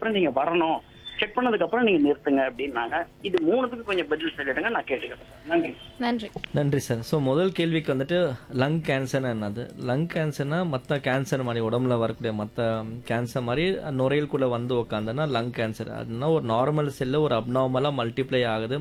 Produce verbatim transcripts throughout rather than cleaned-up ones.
அப்புறம் நீங்க வரணும். செக் பண்ணதுக்கு அப்புறம் நீங்க நிறுத்துங்க அப்படின்னாங்க. இது மூணுத்துக்கும் கொஞ்சம் பதில் சொல்லிடுங்க, நான் கேட்டுக்கிறேன் சார். நன்றி. நன்றி. நன்றி சார். ஸோ முதல் கேள்விக்கு வந்துட்டு லங் கேன்சர்னா என்னது? லங் கேன்சர்னா மற்ற கேன்சர் மாதிரி உடம்புல வரக்கூடிய மற்ற கேன்சர் மாதிரி நுரையீரலுக்குள்ள வந்து உட்காந்துன்னா லங் கேன்சர். அதுனா ஒரு நார்மல் செல்லு ஒரு அப்நார்மலாக மல்டிப்ளை ஆகுது,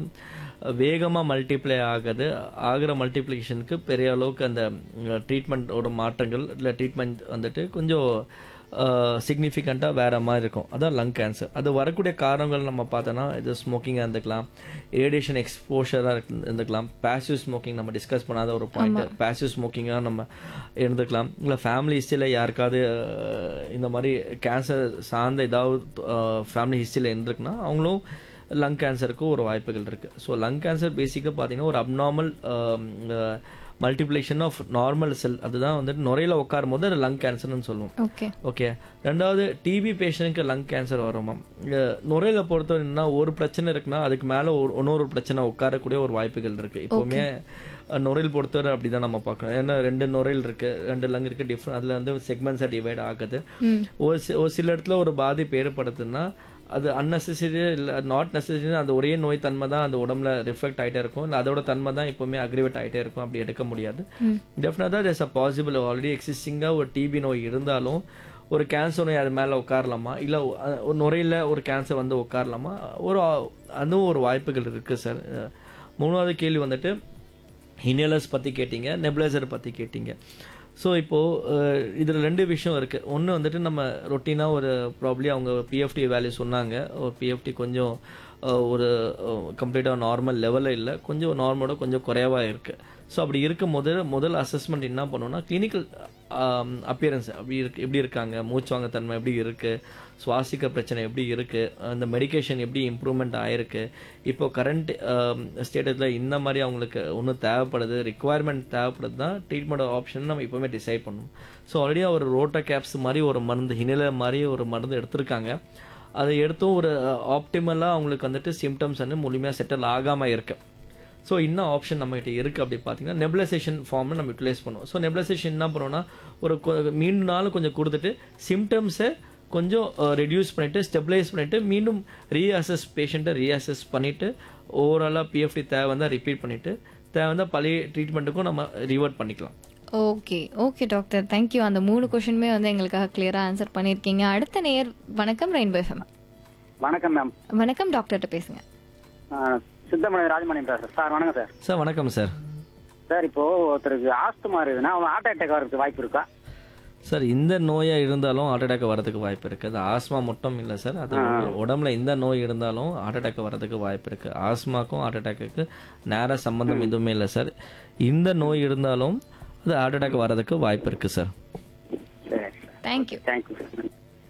வேகமாக மல்டிப்ளை ஆகுது. ஆகிற மல்டிப்ளிகேஷனுக்கு பெரிய அளவுக்கு அந்த ட்ரீட்மெண்ட்டோட மாற்றங்கள் இல்லை ட்ரீட்மெண்ட் வந்துட்டு கொஞ்சம் சிக்னிஃபிகண்ட்டாக வேறு மாதிரி இருக்கும். அதான் லங் கேன்சர். அது வரக்கூடிய காரணங்கள் நம்ம பார்த்தோன்னா இது ஸ்மோக்கிங்காக இருந்துக்கலாம், ரேடியேஷன் எக்ஸ்போஷராக இருந்துக்கலாம், பேசிவ் ஸ்மோக்கிங் நம்ம டிஸ்கஸ் பண்ணாத ஒரு பாயிண்ட், பேசிவ் ஸ்மோக்கிங்காக நம்ம இருந்துக்கலாம். இல்லை ஃபேமிலி ஹிஸ்ட்ரியில் யாருக்காவது இந்த மாதிரி கேன்சர் சார்ந்த ஏதாவது ஃபேமிலி ஹிஸ்ட்ரியில் இருந்திருக்குன்னா அவங்களும் லங் கேன்சருக்கு ஒரு வாய்ப்புகள் இருக்குது. ஸோ லங் கேன்சர் பேசிக்காக பார்த்தீங்கன்னா ஒரு abnormal multiplication of normal cell, அதுதான் வந்துட்டு நுரையில உட்காரும் போது அது லங் கேன்சர்னு சொல்லுவோம். Okay okay. ரெண்டாவது டிபி பேஷண்ட்டுக்கு லங் கேன்சர் வருமா? நுரையில பொறுத்தவரை என்ன ஒரு பிரச்சனை இருக்குன்னா அதுக்கு மேலே ஒரு இன்னொரு பிரச்சனை உட்காரக்கூடிய ஒரு வாய்ப்புகள் இருக்குது. எப்போவுமே நுரையில் பொறுத்தவரை அப்படி தான் நம்ம பார்க்கணும். ஏன்னா ரெண்டு நுரையில் இருக்குது, ரெண்டு லங் இருக்குது, டிஃப்ரெண்ட் அதில் வந்து செக்மெண்ட்ஸாக டிவைட் ஆகுது. ஒரு சி ஒரு சில இடத்துல ஒரு பாதிப்பு ஏற்படுத்துன்னா அது அன்னெசரி இல்லை நாட் நெசசரி, அந்த ஒரே நோய் தன்மை தான் அந்த உடம்புல ரிஃப்ளெக்ட் ஆகிட்டே இருக்கும், இல்லை அதோட தன்மை தான் எப்போவுமே அக்ரிவேட் ஆகிட்டே இருக்கும். அப்படி எடுக்க முடியாது. டெஃபினட்டாக தேர்ஸ் அ பாசிபிள் ஆல்ரெடி எக்ஸிஸ்டிங்காக ஒரு டிபி நோய் இருந்தாலும் ஒரு கேன்சர் நோய் அது மேலே உட்காரலாமா, இல்லை ஒரு நுரையில் ஒரு கேன்சர் வந்து உட்காரலாமா, ஒரு அதுவும் ஒரு வாய்ப்புகள் இருக்குது சார். மூணாவது கேள்வி வந்துட்டு இன்ஹேலர்ஸ் பற்றி கேட்டிங்க, நெபுலைசர் பற்றி கேட்டிங்க. ஸோ இப்போது இதில் ரெண்டு விஷயம் இருக்குது. ஒன்று வந்துட்டு நம்ம ரொட்டீனாக ஒரு ப்ராப்ளி அவங்க பிஎஃப்டி வேல்யூ சொன்னாங்க, ஒரு பிஎஃப்டி கொஞ்சம் ஒரு கம்ப்ளீட்டாக நார்மல் லெவலில் இல்லை, கொஞ்சம் நார்மலோட கொஞ்சம் குறைவாக இருக்குது. ஸோ அப்படி இருக்கும் போது முதல் அசஸ்மெண்ட் என்ன பண்ணோன்னா கிளினிக்கல் அப்பியரன்ஸ் அப்படி இருக்கு, எப்படி இருக்காங்க, மூச்சு வாங்க தன்மை எப்படி இருக்குது, சுவாசிக்க பிரச்சனை எப்படி இருக்குது, அந்த மெடிக்கேஷன் எப்படி இம்ப்ரூவ்மெண்ட் ஆகிருக்கு, இப்போ கரண்ட் ஸ்டேட்டஸில் இந்த மாதிரி அவங்களுக்கு ஒன்றும் தேவைப்படுது, ரிக்குவயர்மெண்ட் தேவைப்படுது தான் ட்ரீட்மெண்ட் ஆப்ஷன் நம்ம இப்போவுமே டிசைட் பண்ணணும். ஸோ ஆல்ரெடி ஒரு ரோட்டா கேப்ஸ் மாதிரி ஒரு மருந்து, இன்ஹேலர் மாதிரி ஒரு மருந்து எடுத்திருக்காங்க. அதை எடுத்தும் ஒரு ஆப்டிமலாக அவங்களுக்கு வந்துட்டு சிம்டம்ஸ் வந்து முழுமையாக செட்டில் ஆகாமல் இருக்கு. ஸோ இன்னும் ஆப்ஷன் நம்மகிட்ட இருக்குது. அப்படி பார்த்தீங்கன்னா நெபுலைசேஷன் ஃபார்மில் நம்ம யூட்டிலைஸ் பண்ணுவோம். ஸோ நெபுலைசேஷன் என்ன பண்ணுவோம்னா ஒரு மீண்டும் நாள் கொஞ்சம் கொடுத்துட்டு சிம்டம்ஸை கொஞ்சம் ரெடியூஸ் பண்ணிவிட்டு ஸ்டெபிலைஸ் பண்ணிவிட்டு மீண்டும் ரீஅசஸ் பேஷண்ட்டை ரீஅசஸ் பண்ணிவிட்டு ஓவராலாக பிஎஃப்டி தேவை வந்தால் ரிப்பீட் பண்ணிவிட்டு தேவை வந்தால் பழைய ட்ரீட்மெண்ட்டுக்கும் நம்ம ரிவர்ட் பண்ணிக்கலாம். Okay okay doctor, thank you. அந்த மூணு கொஷினுமே வந்து எங்களுக்காக கிளியராக ஆன்சர் பண்ணியிருக்கீங்க. அடுத்த நேயர் வணக்கம், ரெயின்போ எஃப்எம். வணக்கம் மேம். வணக்கம், டாக்டர்கிட்ட பேசுங்க. சித்தமணி ராஜமணி பேசுறேன் சார். வணக்கம் சார். சார் வணக்கம் சார். சார் இப்போ ஒருத்தருக்கு ஆஸ்துமா இருக்குதுன்னா அவன் ஹார்ட் அட்டாக் வரதுக்கு வாய்ப்பு இருக்கா? சார் இந்த நோயாக இருந்தாலும் ஹார்ட் அட்டாக் வரதுக்கு வாய்ப்பு இருக்குது. அது ஆஸ்மா மட்டும் இல்லை சார், அது உடம்புல எந்த நோய் இருந்தாலும் ஹார்ட் அட்டாக் வரதுக்கு வாய்ப்பு இருக்குது. ஆஸ்மாக்கும் ஹார்ட் அட்டாக்கு நேர சம்பந்தம் எதுவுமே இல்லை சார். இந்த நோய் இருந்தாலும் அது ஹார்ட் அட்டாக் வரதுக்கு வாய்ப்பு இருக்குது sir. Thank you thank you sir.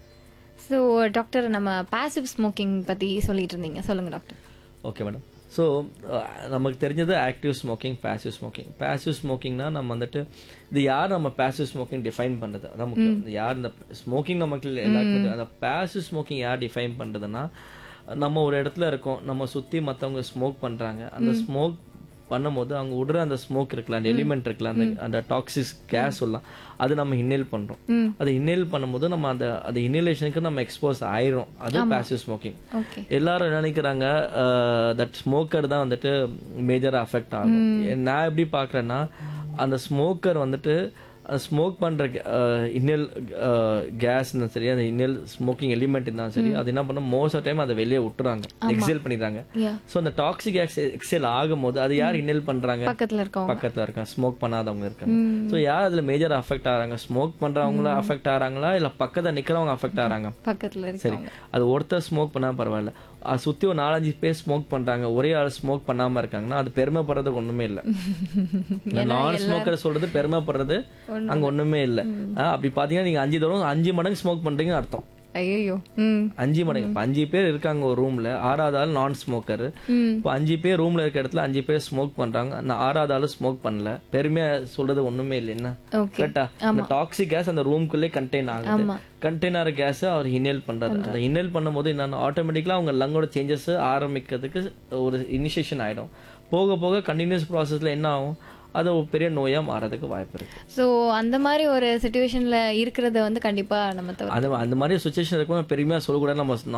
So doctor, நம்ம பாசிவ் ஸ்மோக்கிங் பற்றி சொல்லிட்டு இருந்தீங்க, சொல்லுங்கள் டாக்டர். Okay madam. ஸோ நமக்கு தெரிஞ்சது active smoking, passive smoking. Passive ஸ்மோக்கிங்னா நம்ம வந்துட்டு இது யார் நம்ம பேசிவ் ஸ்மோக்கிங் டிஃபைன் பண்ணுறது, நமக்கு யார் இந்த ஸ்மோக்கிங் நமக்கு எல்லாருக்கும் அந்த பேசிவ் ஸ்மோக்கிங் யார் டிஃபைன் பண்ணுறதுன்னா, நம்ம ஒரு இடத்துல இருக்கோம், நம்ம சுற்றி மற்றவங்க ஸ்மோக் பண்ணுறாங்க, அந்த ஸ்மோக் பண்ணும்போது அவங்க விடுற அந்த ஸ்மோக் இருக்குல்ல, அந்த எலிமெண்ட் இருக்குல்ல, அந்த அந்த டாக்ஸிக் கேஸ் சொல்லலாம், அது நம்ம இன்ஹேல் பண்ணுறோம். அது இன்ஹேல் பண்ணும்போது நம்ம அந்த அந்த இன்ஹேலேஷனுக்கு நம்ம எக்ஸ்போஸ் ஆயிரும். அது பேசிவ் ஸ்மோக்கிங். எல்லாரும் என்ன நினைக்கிறாங்க, தட் ஸ்மோக்கர் தான் வந்துட்டு மேஜராக அஃபெக்ட் ஆகும். நான் எப்படி பார்க்குறேன்னா, அந்த ஸ்மோக்கர் வந்துட்டு ஸ்மோக் பண்ணுற இன்னல் கேஸ் இருந்தாலும் சரி, அந்த இன்னல் ஸ்மோக்கிங் எலிமெண்ட் இருந்தாலும் சரி, அது என்ன பண்ண மோஸ்ட் ஆஃப் டைம் அதை வெளியே விட்டுறாங்க, எக்ஸேல் பண்ணிடுறாங்க. ஸோ அந்த டாக்ஸிக் கேஸ் எக்ஸேல் ஆகும் போது அது யார் இன்னல் பண்ணுறாங்க, பக்கத்தில் இருக்கவங்க பக்கத்தில் இருக்காங்க, ஸ்மோக் பண்ணாதவங்க இருக்காங்க. ஸோ யார் அதில் மேஜர் அஃபெக்ட் ஆகிறாங்க, ஸ்மோக் பண்ணுறவங்கள அஃபெக்ட் ஆகிறாங்களா இல்லை பக்கத்தில் நிற்கிறவங்க அஃபெக்ட் ஆகிறாங்க? பக்கத்தில். சரி, அது ஒருத்தர் ஸ்மோக் பண்ணால் பரவாயில்ல, சுற்றி ஒரு நாலஞ்சு பேர் ஸ்மோக் பண்ணுறாங்க, ஒரே ஆள் ஸ்மோக் பண்ணாமல் இருக்காங்கன்னா அது பெருமைப்படுறதுக்கு ஒன்றுமே இல்லை. நான் ஸ்மோக்கர் சொல்றது பெருமைப்படுறது அங்கே ஒன்றுமே இல்லை. அப்படி பார்த்தீங்கன்னா நீங்கள் அஞ்சு தடவை அஞ்சு மடங்கு ஸ்மோக் பண்ணுறீங்கன்னு அர்த்தம். ஐயோ, அஞ்சு மடங்கு. இப்போ அஞ்சு பேர் இருக்காங்க ஒரு ரூம்ல, ஆறாவது ஆள் நான் ஸ்மோக்கர். இப்போ அஞ்சு பேர் ரூம்ல இருக்க இடத்துல அஞ்சு பேர் ஸ்மோக் பண்றாங்க, அந்த ஆறாவது ஆள் ஸ்மோக் பண்ணல, பெருமையா சொல்றது ஒண்ணுமே இல்லை. என்ன கரெக்டா? அந்த டாக்ஸிக் கேஸ் அந்த ரூம்குள்ளே கண்டெயின் ஆகுது, கண்டெய்னர் கேஸ் அவர் இன்ஹேல் பண்றாரு. அந்த இன்ஹேல் பண்ணும்போது என்னன்னா ஆட்டோமேட்டிக்கலா அவங்க லங்கோட சேஞ்சஸ் ஆரம்பிக்கிறதுக்கு ஒரு இனிஷியேஷன் ஆயிடும். போக போக கண்டினியூஸ் ப்ராசஸ்ல என்ன ஆகும், அது ஒரு பெரிய நோயாக மாறதுக்கு வாய்ப்பு இருக்கு. ஸோ அந்த மாதிரி ஒரு சுச்சுவேஷனில் இருக்கிறத வந்து கண்டிப்பாக நம்ம அது அந்த மாதிரி சுச்சுவேஷன் இருக்கும்போது பெருமையாக சொல்லக்கூடாது. நம்ம